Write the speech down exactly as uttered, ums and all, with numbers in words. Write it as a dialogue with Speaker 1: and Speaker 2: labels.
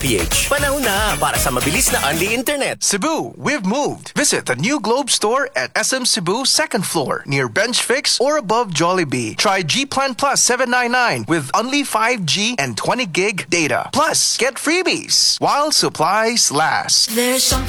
Speaker 1: ph. Panahon na para sa mabilis na unli internet.
Speaker 2: Cebu, we've moved. Visit the new Globe store at S M Cebu second floor near Bench Fix or above Jollibee. Try G Plan Plus seven ninety-nine with only five G and twenty gig data. Plus, get freebies while supplies last.
Speaker 3: There's some